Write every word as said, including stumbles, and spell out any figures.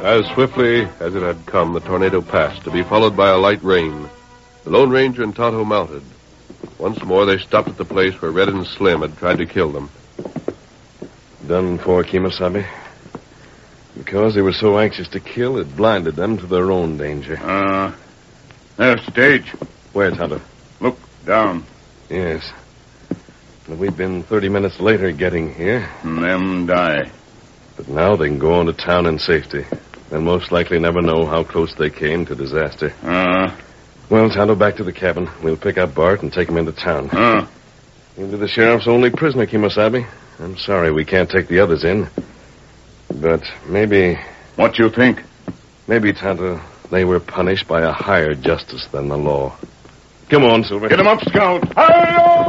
As swiftly as it had come, the tornado passed, to be followed by a light rain. The Lone Ranger and Tonto mounted. Once more, they stopped at the place where Red and Slim had tried to kill them. Done for, Kemosabe. Because they were so anxious to kill, it blinded them to their own danger. Uh, there's Stage. Where, Tonto? Look, down. Yes. But we've been thirty minutes later getting here. And them die. But now they can go on to town in safety. They'll most likely never know how close they came to disaster. Uh. Well, Tonto, back to the cabin. We'll pick up Bart and take him into town. Uh. He'll be the sheriff's only prisoner, Kemosabe. I'm sorry we can't take the others in. But maybe... What you think? Maybe, Tonto, they were punished by a higher justice than the law. Come on, Silver. Get him up, Scout. Hi-yo!